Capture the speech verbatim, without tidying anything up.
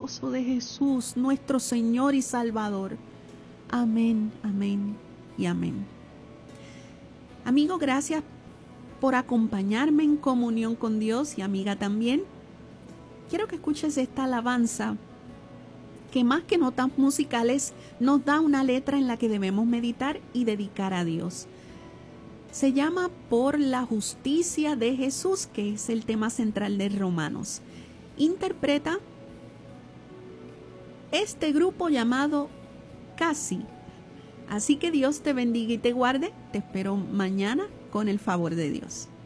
gozo de Jesús, nuestro Señor y Salvador. Amén, amén y amén. Amigo, gracias por acompañarme en comunión con Dios, y amiga también. Quiero que escuches esta alabanza que, más que notas musicales, nos da una letra en la que debemos meditar y dedicar a Dios. Se llama Por la justicia de Jesús, que es el tema central de Romanos. Interpreta este grupo llamado Casi. Así que Dios te bendiga y te guarde. Te espero mañana con el favor de Dios.